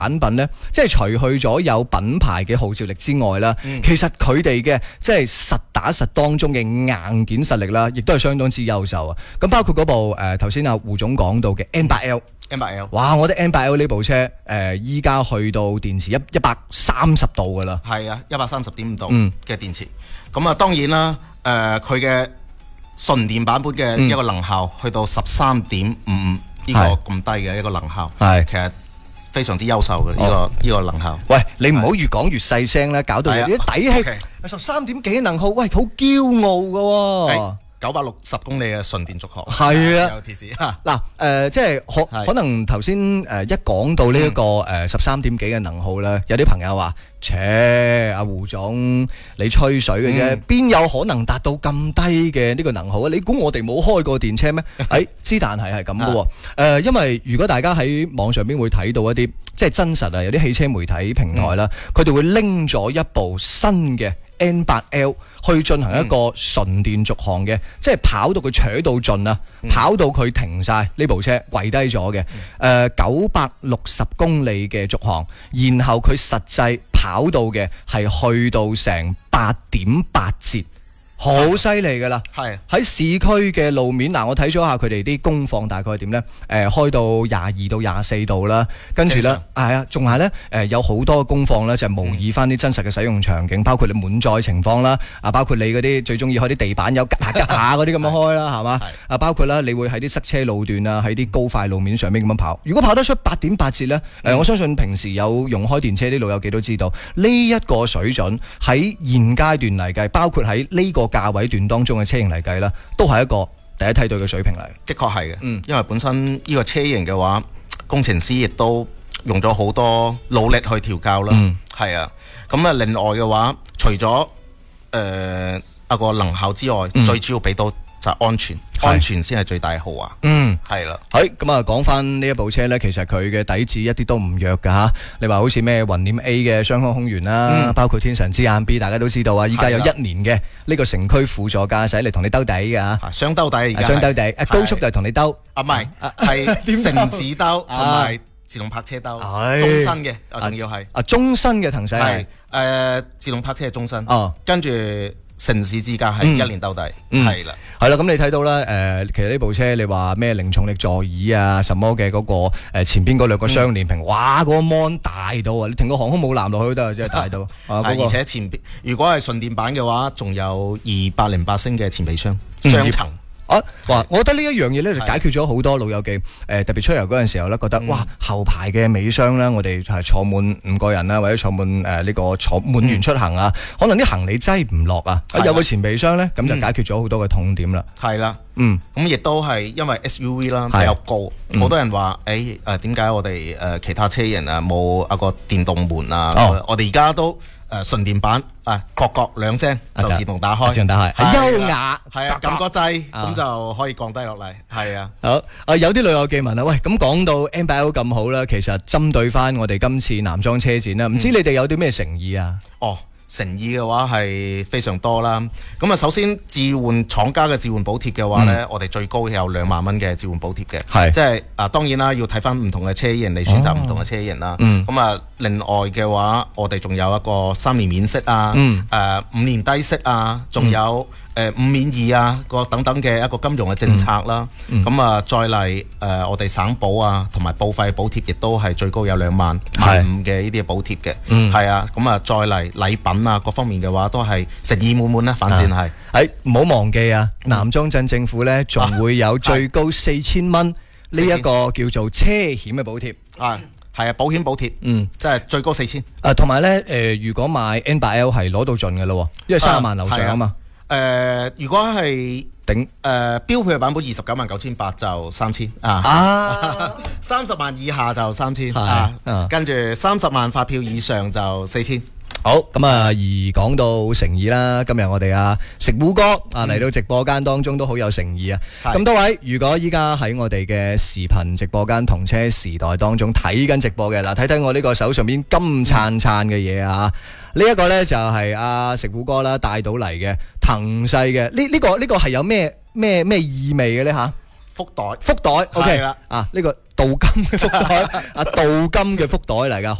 產品咧，即係除去咗有品牌嘅號召力之外啦，其實佢哋嘅即係實打實當中嘅硬件實力啦，亦都係相當之優秀啊！咁包括嗰部頭先阿胡總講到嘅 N8L，哇！我覺得 N8L 呢部車依家去到電池130度噶啦， 係啊，130.5度嘅電池。咁啊，當然啦，佢嘅純電版本嘅一個能效去到13.55呢個咁低嘅一個能效，係其實非常之優秀嘅呢個能效。 喂，你唔好越講越細聲啦，搞到有啲底氣。13點幾能耗，喂，好驕傲㗎喎。 960公里嘅純電續航。 係啊， 有提示嗱，即係可能頭先一講到呢一個13點幾嘅能耗咧，有啲朋友話：阿胡總你吹水嘅啫，邊有可能達到咁低嘅呢個能耗啊？你估我哋冇開過電車咩？之但係咁嘅喎。因為如果大家喺網上邊會睇到一啲即係真實啊，有啲汽車媒體平台啦，佢哋會拎咗一部新嘅N8L 去進行一個純電續航嘅，即係跑到佢扯到盡啊，跑到佢停晒呢部車跪低咗嘅，960公里嘅續航，然後佢實際跑到嘅係去到成8.8節。好犀利噶啦！係喺市區嘅路面嗱，我睇咗下佢哋啲功放大概點呢？開到22到24度啦，跟住呢，係啊，仲係呢，有好多功放呢，就係模擬翻啲真實嘅使用場景，包括你滿載情況啦，包括你嗰啲最中意開啲地板有吉下嗰啲咁樣開啦，係嘛？包括啦，你會喺啲塞車路段啊，喺啲高快路面上面咁樣跑。如果跑得出8.8節呢，我相信平時有用開電車啲老友記都知道，呢一個水準喺現階段嚟計，包括喺呢個價位段當中嘅車型嚟計啦，都係一個第一梯隊嘅水平嚟。 的確係嘅，因為本身呢個車型嘅話，工程師亦都用咗好多努力去調校啦。係啊，咁啊，另外嘅話，除咗一個能效之外，最主要俾到就係安全，安全先係最大嘅豪華。係啦。 咁啊，講翻呢一部車呢，其實佢嘅底子一啲都唔弱噶吓。你話好似咩雲輦 A 嘅雙腔空懸啦，包括天神之眼 B， 大家都知道啊。依家有1年嘅呢個城區輔助駕駛嚟同你兜底噶， 雙兜底而家。 雙兜底，高速就係同你兜。唔係，係城市兜同埋自動泊車兜，終身嘅，仲要係終身嘅騰勢係自動泊車係終身。跟住。城市之家係1年兜底，係啦， 咁你睇到啦，其實呢部車你話咩零重力座椅啊，什麼嘅嗰個前邊嗰兩個雙連屏，哇，嗰個 mon 大到啊，你停個航空母艦落去都得，真係大到。 而且前邊如果係純電版嘅話，仲有208升嘅前備箱，雙層。 我覺得呢一樣嘢咧就解決咗好多老友記，特別出遊嗰陣時候咧，覺得哇後排嘅尾箱咧，我哋係坐滿5個人啦，或者坐滿呢個坐滿員出行啊，可能啲行李擠唔落啊，有個前備箱咧，咁就解決咗好多嘅痛點啦。 係啦，咁亦都係因為 SUV 啦比較高，好多人話點解我哋其他車型啊冇一個電動門啊？我哋而家都。純電版各2聲就自動打開， 係優雅， 係啊，撳個掣咁就可以降低落嚟，係啊。 好，有啲老友記問啦，喂，咁講到 N8L 咁好啦，其實針對翻我哋今次男裝車展啦，唔知你哋有啲咩誠意啊？ 誠意嘅話係非常多啦。咁啊，首先置換廠家嘅置換補貼嘅話呢，我哋最高有2萬蚊嘅置換補貼嘅，即係當然啦，要睇翻唔同嘅車型嚟選擇唔同嘅車型啦。咁啊，另外嘅話，我哋仲有一個3年免息啊，5年低息啊，仲有5免2啊，個等等嘅一個金融嘅政策啦。咁啊，再嚟我哋省保啊，同埋報費補貼亦都係最高有2萬5嘅呢啲補貼嘅。係啊，咁啊，再嚟禮品啊，各方面嘅話都係誠意滿滿啦。反正係唔好忘記啊，南莊鎮政府呢仲會有最高4000蚊呢一個叫做車險嘅補貼。 係啊，保險補貼，即係最高4000。 同埋呢，如果買 N8L 係攞到盡嘅咯，因為30萬樓上啊嘛。 如果係標配嘅版本299800就300030萬以下就3000跟住30萬發票以上就4000。 好，咁啊，而講到誠意啦，今日我哋食糊哥嚟到直播間當中都好有誠意啊！咁多位，如果依家喺我哋嘅視頻直播間同車時代當中睇緊直播嘅，睇睇我呢個手上邊金燦燦嘅嘢啊！呢一個呢就係食糊哥啦帶到嚟嘅騰勢嘅，呢個係有咩意味嘅呢吓？ 福袋 ，OK 啦，呢個鍍金嘅福袋，鍍金嘅福袋嚟㗎。